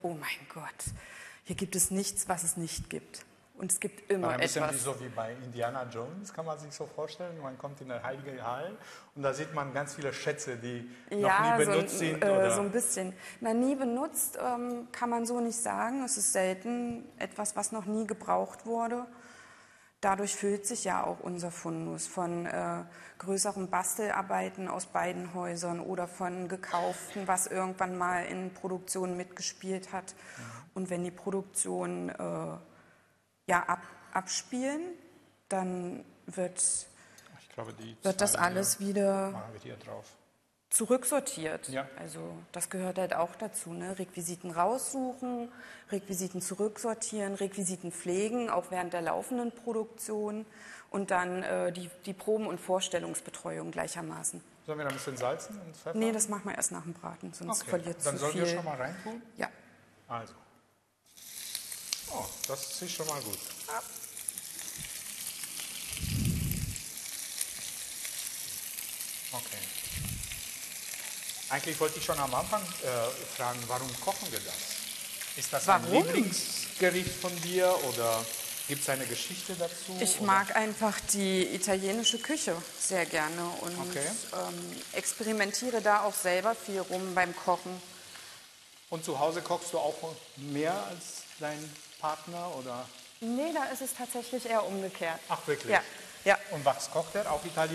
oh mein Gott, hier gibt es nichts, was es nicht gibt. Und es gibt immer ein bisschen etwas. so wie bei Indiana Jones, kann man sich so vorstellen. Man kommt in den Heiligen Hall und da sieht man ganz viele Schätze, die noch nie benutzt sind. Oder? So ein bisschen. Na, nie benutzt kann man so nicht sagen. Es ist selten etwas, was noch nie gebraucht wurde. Dadurch füllt sich ja auch unser Fundus von größeren Bastelarbeiten aus beiden Häusern oder von gekauften, was irgendwann mal in Produktion mitgespielt hat. Mhm. Und wenn die Produktion abspielen, dann wird das alles wieder zurücksortiert. Ja. Also das gehört halt auch dazu. Ne? Requisiten raussuchen, Requisiten zurücksortieren, Requisiten pflegen, auch während der laufenden Produktion und dann die Proben- und Vorstellungsbetreuung gleichermaßen. Sollen wir da ein bisschen salzen und Pfeffer? Nee, das machen wir erst nach dem Braten, sonst verliert es zu viel. Dann sollen wir schon mal reintun? Ja. Also. Oh, das ist schon mal gut. Ja. Okay. Eigentlich wollte ich schon am Anfang fragen, warum kochen wir das? Ist das ein Lieblingsgericht von dir oder gibt es eine Geschichte dazu? Ich mag einfach die italienische Küche sehr gerne und experimentiere da auch selber viel rum beim Kochen. Und zu Hause kochst du auch mehr als dein Partner, oder? Nee, da ist es tatsächlich eher umgekehrt. Ach, wirklich? Ja. Und was kocht er? Auch italienisch?